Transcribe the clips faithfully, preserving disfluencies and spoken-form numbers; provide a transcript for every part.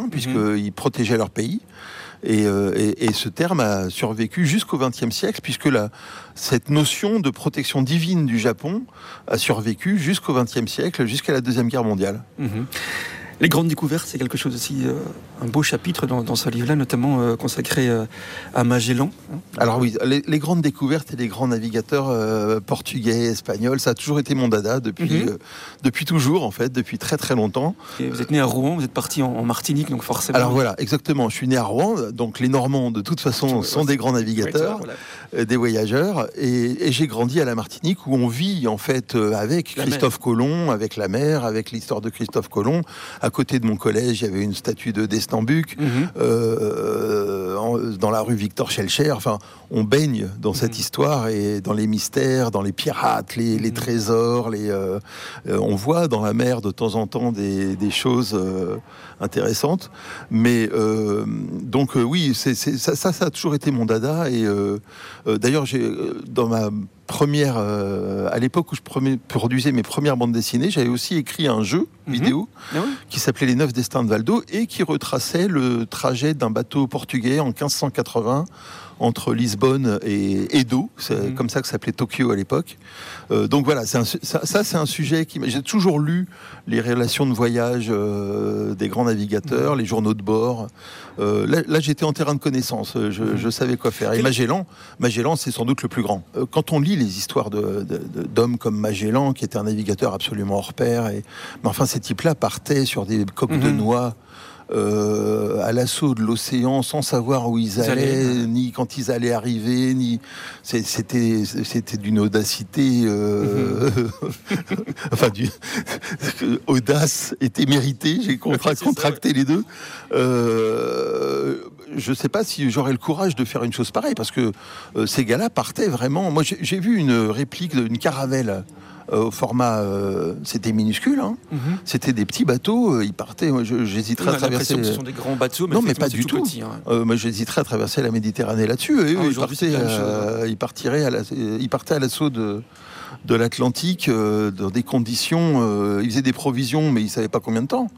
puisqu'ils mmh. protégeaient leur pays. Et, euh, et, et ce terme a survécu jusqu'au vingtième siècle, puisque la, cette notion de protection divine du Japon a survécu jusqu'au vingtième siècle, jusqu'à la Deuxième Guerre mondiale. Mmh. Les grandes découvertes, c'est quelque chose aussi, euh, un beau chapitre dans, dans ce livre-là, notamment euh, consacré euh, à Magellan. Alors oui, les, les grandes découvertes et les grands navigateurs euh, portugais, espagnols, ça a toujours été mon dada depuis, mm-hmm. euh, depuis toujours en fait, depuis très très longtemps. Et vous êtes né à Rouen, vous êtes parti en, en Martinique, donc forcément... Alors voilà, exactement, je suis né à Rouen, donc les Normands de toute façon sont des grands navigateurs, voilà. euh, des voyageurs, et, et j'ai grandi à la Martinique où on vit en fait euh, avec la Christophe mer. Colomb, avec la mer, avec l'histoire de Christophe Colomb. À côté de mon collège, il y avait une statue de d'Estambuc, mmh. euh, en, dans la rue Victor Schellcher. Enfin, on baigne dans mmh. cette histoire et dans les mystères, dans les pirates, les, les mmh. trésors. Les, euh, euh, on voit dans la mer de temps en temps des, des choses euh, intéressantes. Mais euh, donc euh, oui, c'est, c'est, ça, ça, ça a toujours été mon dada. Et euh, euh, d'ailleurs, j'ai dans ma première, euh, à l'époque où je premier, produisais mes premières bandes dessinées, j'avais aussi écrit un jeu mmh. vidéo ah ouais. qui s'appelait Les Neuf Destins de Valdo et qui retraçait le trajet d'un bateau portugais en quinze cent quatre-vingts entre Lisbonne et Edo, c'est mmh. comme ça que s'appelait Tokyo à l'époque. Euh, donc voilà, c'est un, ça, ça c'est un sujet qui... J'ai toujours lu les relations de voyage euh, des grands navigateurs, mmh. les journaux de bord. Euh, là, là, j'étais en terrain de connaissance, je, mmh. je savais quoi faire. Et Magellan, Magellan, c'est sans doute le plus grand. Euh, quand on lit les histoires de, de, de, d'hommes comme Magellan, qui était un navigateur absolument hors pair, et... mais enfin, ces types-là partaient sur des coques mmh. de noix, Euh, à l'assaut de l'océan sans savoir où ils, ils allaient, allaient, ni quand ils allaient arriver, ni c'est, c'était c'était d'une audacité, euh, mm-hmm. enfin du audace était méritée. J'ai contra- contracté ça, ouais. les deux. Euh, je sais pas si j'aurais le courage de faire une chose pareille parce que euh, ces gars-là partaient vraiment. Moi, j'ai, j'ai vu une réplique d'une caravelle. Euh, au format, euh, c'était minuscule, hein. mm-hmm. c'était des petits bateaux, euh, ils partaient, moi, je, j'hésiterais oui, à traverser... Que ce sont des grands bateaux, mais non, mais pas du tout. Petit, hein. euh, moi, j'hésiterais à traverser la Méditerranée là-dessus. Et ah, eux, ils, partaient, euh, ils, partiraient à la, ils partaient à l'assaut de, de l'Atlantique euh, dans des conditions... Euh, ils faisaient des provisions, mais ils ne savaient pas combien de temps.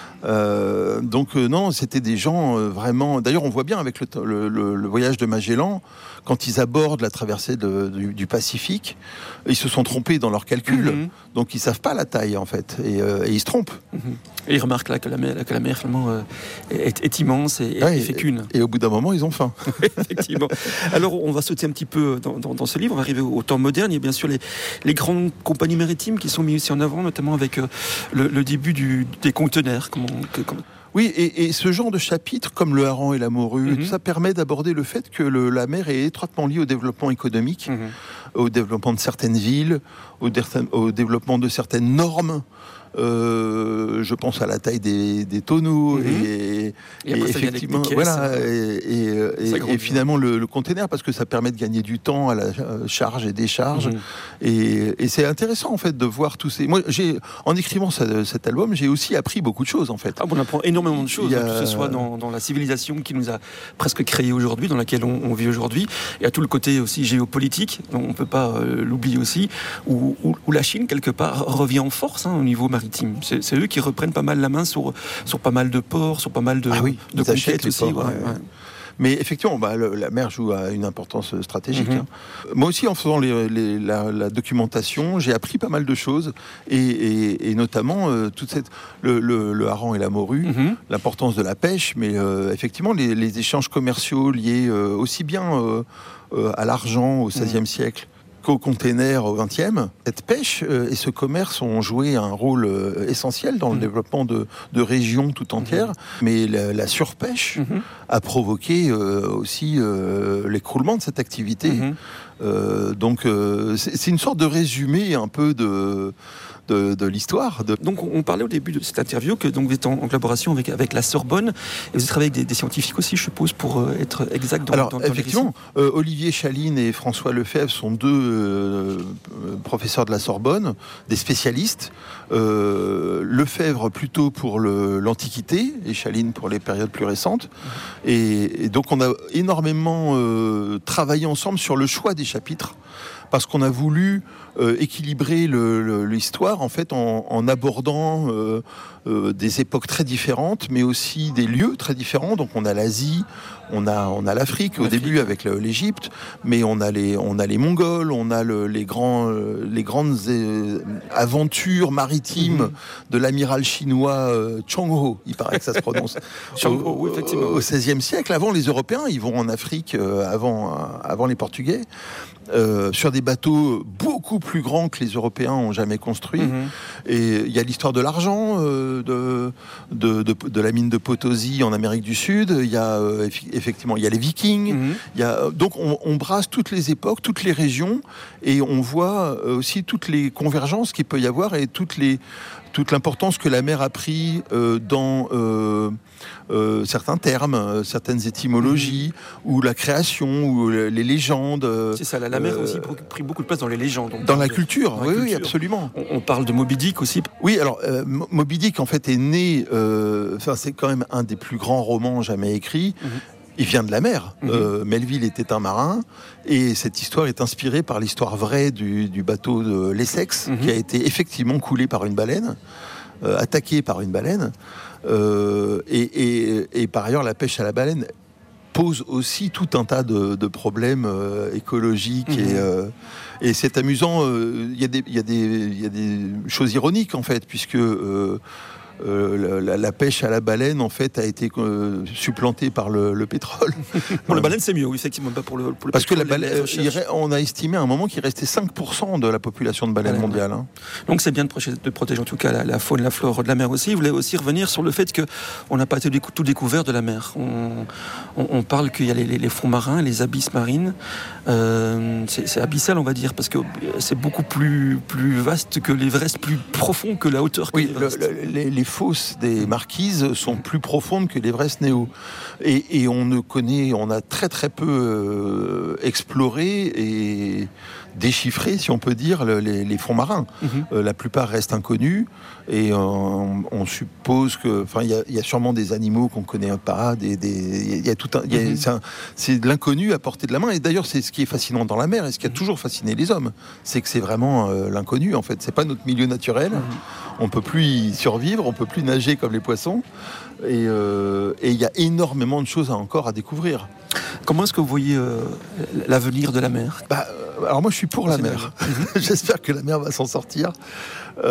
Euh, donc euh, non, c'était des gens euh, vraiment... D'ailleurs, on voit bien avec le, le, le, le voyage de Magellan, quand ils abordent la traversée de, du, du Pacifique, ils se sont trompés dans leurs calculs, mm-hmm. donc ils savent pas la taille en fait, et, euh, et ils se trompent. Mm-hmm. Et ils remarquent là que la mer, que la mer finalement euh, est, est immense et, ouais, et fait qu'une. Et, et au bout d'un moment, ils ont faim. Effectivement. Alors, on va sauter un petit peu dans, dans, dans ce livre, on va arriver au, au temps moderne. Il y a bien sûr les, les grandes compagnies maritimes qui sont mises aussi en avant, notamment avec euh, le, le début du, des conteneurs. Comment, que, comment... Oui, et, et ce genre de chapitre, comme le hareng et la morue, mm-hmm. tout ça permet d'aborder le fait que le, la mer est étroitement liée au développement économique, mm-hmm. au développement de certaines villes, au, dé- au développement de certaines normes. Euh, je pense à la taille des, des tonneaux mmh. et, et, et effectivement voilà et, et, et, et finalement le, le container parce que ça permet de gagner du temps à la charge et décharge mmh. et, et c'est intéressant en fait de voir tous ces moi j'ai en écrivant ça, cet album j'ai aussi appris beaucoup de choses en fait. Ah, on apprend énormément de choses, a... hein, que ce soit dans, dans la civilisation qui nous a presque créé aujourd'hui, dans laquelle on, on vit aujourd'hui, et à tout le côté aussi géopolitique, on ne peut pas euh, l'oublier aussi, où, où, où la Chine quelque part revient en force hein, au niveau maritime. C'est, c'est eux qui reprennent pas mal la main sur, sur pas mal de ports, sur pas mal de, ah oui, de conquêtes aussi. Ports, ouais, ouais. Mais effectivement, bah, le, la mer joue à une importance stratégique. Mm-hmm. Hein. Moi aussi, en faisant les, les, la, la documentation, j'ai appris pas mal de choses, et, et, et notamment euh, toute cette, le, le, le hareng et la morue, mm-hmm. l'importance de la pêche, mais euh, effectivement les, les échanges commerciaux liés euh, aussi bien euh, euh, à l'argent au seizième mm-hmm. siècle qu'au container au vingtième. Cette pêche euh, et ce commerce ont joué un rôle euh, essentiel dans le mmh. développement de, de régions tout entières, mmh. mais la, la surpêche mmh. a provoqué euh, aussi euh, l'écroulement de cette activité. Mmh. Euh, donc euh, c'est, c'est une sorte de résumé un peu de... De, de l'histoire. De... Donc on parlait au début de cette interview que donc, vous êtes en, en collaboration avec, avec la Sorbonne et vous travaillez avec des, des scientifiques aussi, je suppose, pour euh, être exact dans, Alors, dans, dans effectivement, euh, Olivier Chaline et François Lefebvre sont deux euh, professeurs de la Sorbonne, des spécialistes. Euh, Lefebvre plutôt pour le, l'Antiquité et Chaline pour les périodes plus récentes. Et, et donc on a énormément euh, travaillé ensemble sur le choix des chapitres. parce qu'on a voulu euh, équilibrer le, le, l'histoire en fait en, en abordant euh, euh, des époques très différentes, mais aussi des lieux très différents. Donc on a l'Asie, on a on a l'Afrique au début avec le, l'Égypte, mais on a les on a les Mongols, on a le, les grands euh, les grandes euh, aventures maritimes mm-hmm. de l'amiral chinois euh, Chong-ho, il paraît que ça se prononce. Chong-ho, oui, effectivement. Au seizième siècle, avant les Européens, ils vont en Afrique euh, avant avant les Portugais. Euh, sur des bateaux beaucoup plus grands que les Européens ont jamais construits. Mmh. Et il y a l'histoire de l'argent, euh, de, de, de, de la mine de Potosi en Amérique du Sud. Il y a euh, effectivement, il y a les Vikings. Mmh. Il y a, donc on, on brasse toutes les époques, toutes les régions, et on voit aussi toutes les convergences qu'il peut y avoir et toutes les toute l'importance que la mer a pris euh, dans euh, euh, certains termes, euh, certaines étymologies, mmh. ou la création, ou les légendes. Euh, C'est ça, la, la mer a aussi pris beaucoup de place dans les légendes. Donc, dans, dans la de, culture, dans la oui, culture. oui, absolument. On, on parle de Moby Dick aussi. Oui, alors euh, Moby Dick en fait est né, euh, enfin c'est quand même un des plus grands romans jamais écrits. Mmh. Il vient de la mer. Mmh. Euh, Melville était un marin, et cette histoire est inspirée par l'histoire vraie du, du bateau de l'Essex, mmh. qui a été effectivement coulé par une baleine, euh, attaqué par une baleine. Euh, et, et, et par ailleurs, la pêche à la baleine pose aussi tout un tas de, de problèmes euh, écologiques. Mmh. Et, euh, et c'est amusant. Il y, y, y a des choses ironiques, en fait, puisque... Euh, Euh, la, la pêche à la baleine en fait a été euh, supplantée par le, le pétrole. Pour la baleine c'est mieux, oui, effectivement, pas pour le, pour le parce pétrole, que la baleine, il, on a estimé à un moment qu'il restait cinq pour cent de la population de baleines mondiale. Hein. Donc c'est bien de protéger, de protéger en tout cas la, la faune, la flore de la mer aussi. Je voulais aussi revenir sur le fait que on n'a pas été tout découvert de la mer. On, on, on parle qu'il y a les, les, les fonds marins, les abysses marines. Euh, c'est, c'est abyssal, on va dire, parce que c'est beaucoup plus plus vaste que l'Everest, plus profond que la hauteur que oui, l'Everest. Le, le, les, les fosses des marquises sont plus profondes que l'Everest Néo. Et, et on ne connaît, on a très très peu euh, exploré et déchiffré, si on peut dire, le, les, les fonds marins. Mm-hmm. Euh, la plupart restent inconnus et euh, on, on suppose que, enfin, il y, y a sûrement des animaux qu'on connaît pas, des, des, il y a tout un, y a, mm-hmm. c'est, un, c'est de l'inconnu à portée de la main. Et d'ailleurs, c'est ce qui est fascinant dans la mer et ce qui a toujours fasciné les hommes, c'est que c'est vraiment euh, l'inconnu. En fait, c'est pas notre milieu naturel. Mm-hmm. On peut plus y survivre, on peut plus nager comme les poissons. Et il euh, y a énormément de choses à, encore à découvrir. Comment est-ce que vous voyez euh, l'avenir de la mer ? Bah, alors moi je suis pour la mer. J'espère que la mer va s'en sortir. Il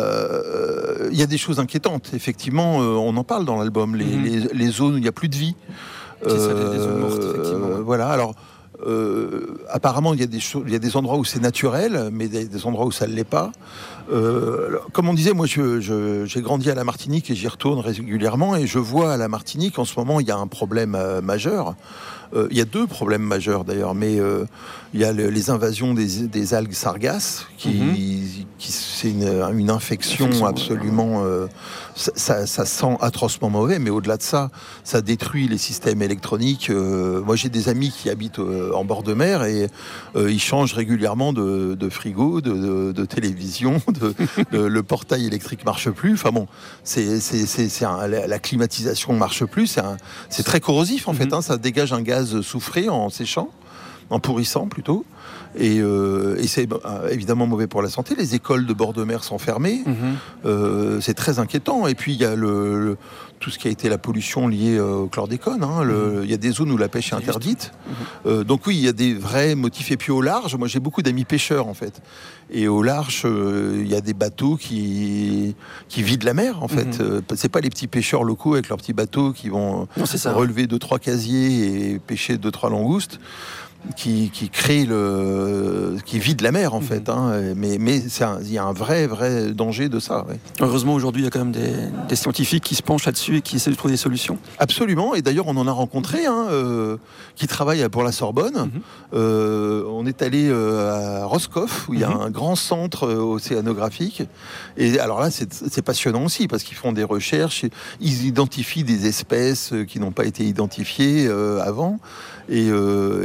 euh, y a des choses inquiétantes. Effectivement, euh, on en parle dans l'album. Les, mm-hmm. les, les zones où il n'y a plus de vie. C'est euh, ça, les, les zones mortes, effectivement. Euh, voilà, alors... Euh, apparemment, il y a des choses, il y a des endroits où c'est naturel, mais des, des endroits où ça ne l'est pas. Euh, comme on disait, moi, je, je, j'ai grandi à la Martinique et j'y retourne régulièrement, et je vois à la Martinique en ce moment, il y a un problème euh, majeur. Euh, il y a deux problèmes majeurs d'ailleurs, mais euh, il y a le, les invasions des, des algues sargasses, qui, mm-hmm. qui c'est une, une infection, infection absolument. Euh, ça, ça sent atrocement mauvais, mais au-delà de ça, ça détruit les systèmes électroniques. Euh, moi, j'ai des amis qui habitent euh, en bord de mer et euh, ils changent régulièrement de, de frigo, de, de, de télévision, de, de, le portail électrique marche plus. Enfin bon, c'est, c'est, c'est, c'est un, la, la climatisation marche plus. C'est, un, c'est très corrosif en mm-hmm. fait. Hein, ça dégage un gaz soufré en séchant, en pourrissant plutôt. Et, euh, et c'est euh, évidemment mauvais pour la santé. Les écoles de bord de mer sont fermées. Mmh. Euh, c'est très inquiétant. Et puis il y a le, le, tout ce qui a été la pollution liée euh, au chlordécone. Hein. Le, il y a des zones où la pêche est interdite. Mmh. Euh, donc oui, il y a des vrais motifs. Et puis au large, moi j'ai beaucoup d'amis pêcheurs en fait. Et au large, euh, il y a des bateaux qui, qui vident la mer en fait. Mmh. Euh, c'est pas les petits pêcheurs locaux avec leurs petits bateaux qui vont non, c'est ça. relever deux trois casiers et pêcher deux trois langoustes. Qui, qui crée le, qui vide la mer en mmh. fait, hein. mais mais il y a un vrai vrai danger de ça. Ouais. Heureusement aujourd'hui il y a quand même des, des scientifiques qui se penchent là-dessus et qui essaient de trouver des solutions. Absolument, et d'ailleurs on en a rencontré hein, euh, qui travaillent pour la Sorbonne. Mmh. Euh, on est allé euh, à Roscoff où il y a mmh. un grand centre euh, océanographique. Et alors là c'est, c'est passionnant aussi parce qu'ils font des recherches, ils identifient des espèces qui n'ont pas été identifiées euh, avant, et, euh, et ça fait vraiment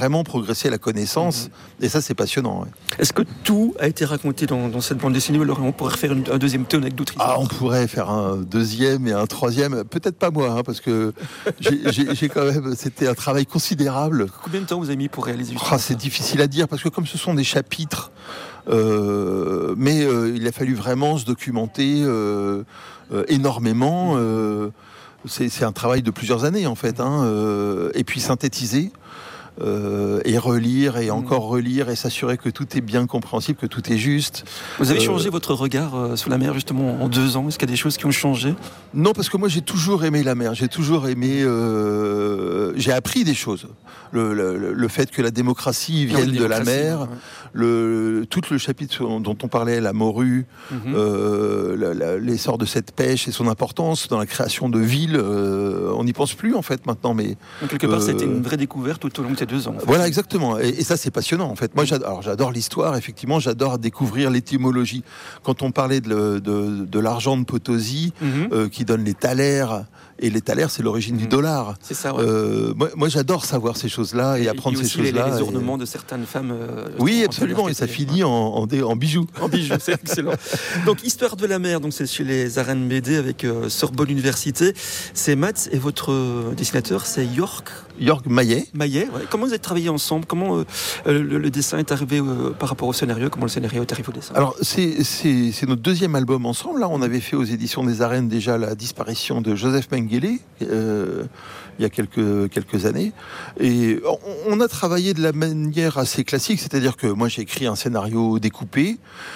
vraiment progresser la connaissance. Mmh. Et ça, c'est passionnant. Ouais. Est-ce que tout a été raconté dans, dans cette bande dessinée, ou alors on pourrait refaire une, un deuxième tome avec d'autres histoires? Ah, on pourrait faire un deuxième et un troisième. Peut-être pas moi, hein, parce que j'ai, j'ai, j'ai quand même. C'était un travail considérable. Combien de temps vous avez mis pour réaliser? Ah, c'est difficile à dire, parce que comme ce sont des chapitres, euh, mais euh, il a fallu vraiment se documenter euh, euh, énormément. Euh, c'est, c'est un travail de plusieurs années en fait, hein, euh, et puis synthétiser. Euh, et relire et encore relire et s'assurer que tout est bien compréhensible, que tout est juste. Vous avez euh, changé votre regard euh, sur la mer justement en deux ans? Est-ce qu'il y a des choses qui ont changé? Non, parce que moi j'ai toujours aimé la mer, j'ai toujours aimé, euh, j'ai appris des choses. Le, le, le fait que la démocratie vienne non, de la mer, ouais. le, tout le chapitre dont on parlait, la morue, mm-hmm. euh, la, la, l'essor de cette pêche et son importance dans la création de villes, euh, on n'y pense plus en fait maintenant. Mais donc, quelque part, euh, c'était une vraie découverte tout au long de ces deux ans. En fait. Voilà, exactement. Et, et ça, c'est passionnant en fait. Moi, j'adore, alors, j'adore l'histoire. Effectivement, j'adore découvrir l'étymologie. Quand on parlait de, de, de l'argent de Potosi, mm-hmm. euh, qui donne les thalers. Et les thalers, c'est l'origine mmh. du dollar. C'est ça, ouais. Euh, moi, moi, j'adore savoir ces choses-là et, et apprendre ces choses-là. Les, les et... ornements de certaines femmes. Euh, oui, absolument. Et ça finit en, en, en bijoux. En bijoux, c'est excellent. Donc, Histoire de la mer, donc c'est chez les Arènes B D avec euh, Sorbonne Université. C'est Mats et votre euh, dessinateur, c'est Jörg. Jörg Maillet. Maillet, ouais. Comment vous avez travaillé ensemble? Comment euh, le, le dessin est arrivé euh, par rapport au scénario? Comment le scénario est arrivé au dessin? Alors, c'est, c'est, c'est notre deuxième album ensemble. Là, on avait fait aux éditions des Arènes déjà la disparition de Joseph Mengele. Euh, il y a quelques, quelques années. Et on, on a travaillé de la manière assez classique, c'est-à-dire que moi j'ai écrit un scénario découpé,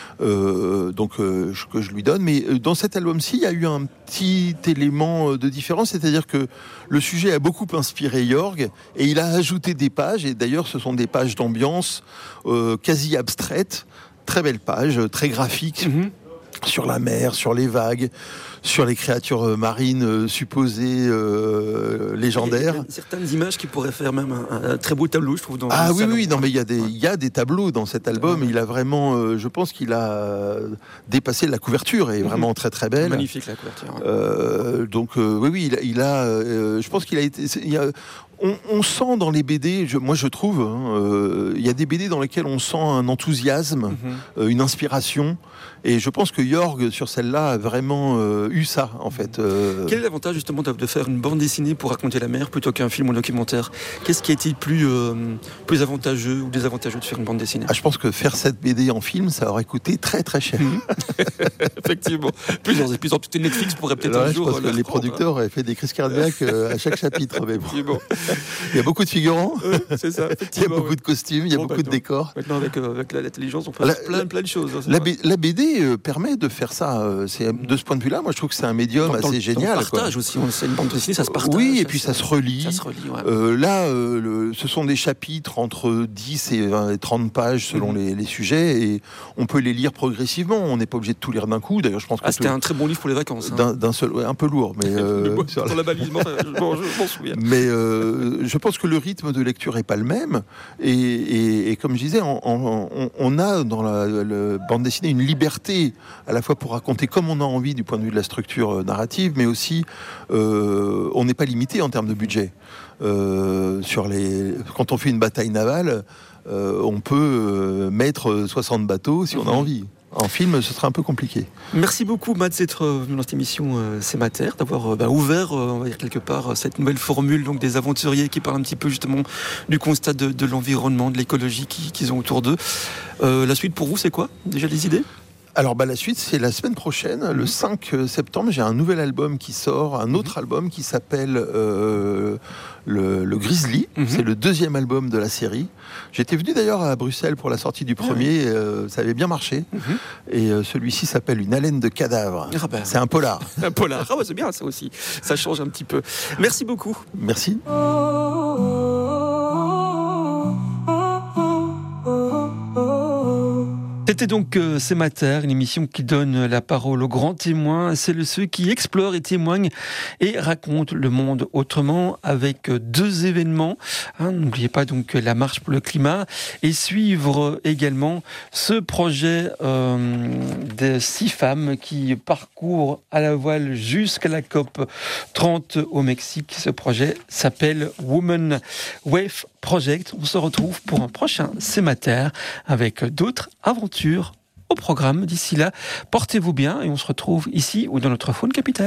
euh, donc euh, que je lui donne, mais dans cet album-ci, il y a eu un petit élément de différence, c'est-à-dire que le sujet a beaucoup inspiré Jörg, et il a ajouté des pages, et d'ailleurs ce sont des pages d'ambiance euh, quasi abstraites, très belles pages, très graphiques, mm-hmm. sur la mer, sur les vagues, sur les créatures marines supposées euh, légendaires. Il y a certaines images qui pourraient faire même un, un très beau tableau, je trouve. Dans ah oui, salon. oui, non, mais il y a des, il y a des tableaux dans cet album. Ouais. Il a vraiment, euh, je pense qu'il a dépassé la couverture et vraiment mmh. très très belle. Magnifique la couverture. Ouais. Euh, donc euh, oui, oui, il a, il a euh, je pense qu'il a été. Il y a, On, on sent dans les B D, je, moi je trouve, il hein, euh, y a des B D dans lesquels on sent un enthousiasme, mm-hmm. euh, une inspiration, et je pense que Jörg sur celle-là a vraiment euh, eu ça en fait. Euh... Quel est l'avantage justement de, de faire une bande dessinée pour raconter la mer plutôt qu'un film ou un documentaire? Qu'est-ce qui a été plus, euh, plus avantageux ou désavantageux de faire une bande dessinée? Ah, je pense que faire cette B D en film, ça aurait coûté très très cher. Mm-hmm. Effectivement. Plusieurs épisodes, tout Netflix pourrait peut-être Alors, un je jour. pense que les producteurs auraient fait des crises cardiaques à chaque chapitre. Mais bon. Il y a beaucoup de figurants, euh, c'est ça, il y a beaucoup ouais. de costumes, il y a bon, beaucoup de décors. Maintenant, avec, euh, avec l'intelligence, on peut la, faire plein, plein de choses. Hein, la, B, la B D euh, permet de faire ça. Euh, c'est, de ce point de vue-là, moi, je trouve que c'est un médium dans, assez dans, génial. Dans le partage quoi. Aussi. On, c'est une bande dessinée, ça se partage. Oui, et ça puis se, ça se relie. Ça se relie ouais. euh, là, euh, le, ce sont des chapitres entre dix et vingt et trente pages selon mm-hmm. les, les sujets, et on peut les lire progressivement. On n'est pas obligé de tout lire d'un coup. D'ailleurs, je pense que ah, c'était tout, un très bon livre pour les vacances. Hein. D'un, d'un seul, ouais, un peu lourd, mais euh, sur la balisement, je m'en souviens. Mais euh, je pense que le rythme de lecture est pas le même, et, et, et comme je disais, on, on, on a dans la, la bande dessinée une liberté à la fois pour raconter comme on a envie du point de vue de la structure narrative, mais aussi euh, on n'est pas limité en termes de budget. Euh, sur les, quand on fait une bataille navale, euh, on peut euh, mettre soixante bateaux si on a envie. En film, ce sera un peu compliqué. Merci beaucoup, Mats, d'être venu dans cette émission euh, C'est ma terre, d'avoir euh, bah, ouvert, euh, on va dire quelque part, euh, cette nouvelle formule donc des aventuriers qui parlent un petit peu justement du constat de, de l'environnement, de l'écologie qui, qu'ils ont autour d'eux. Euh, la suite pour vous, c'est quoi? Déjà des idées? Alors bah, la suite, c'est la semaine prochaine, mmh. le cinq septembre, j'ai un nouvel album qui sort, un autre mmh. album qui s'appelle euh, le, le Grizzly. Mmh. C'est le deuxième album de la série. J'étais venu d'ailleurs à Bruxelles pour la sortie du premier, ah, oui. euh, ça avait bien marché. Mmh. Et euh, celui-ci s'appelle Une haleine de cadavre. Ah, bah, c'est un polar. Un polar, ah, bah, c'est bien ça aussi. Ça change un petit peu. Merci beaucoup. Merci. C'était donc euh, C'est Mater, une émission qui donne la parole aux grands témoins, celles et ceux qui explorent et témoignent et racontent le monde autrement, avec deux événements. Hein, n'oubliez pas donc la marche pour le climat et suivre également ce projet euh, de six femmes qui parcourent à la voile jusqu'à la COP trente au Mexique. Ce projet s'appelle Women Wave Project. On se retrouve pour un prochain C'est Mater avec d'autres aventures au programme. D'ici là, portez-vous bien et on se retrouve ici ou dans notre faune capitale.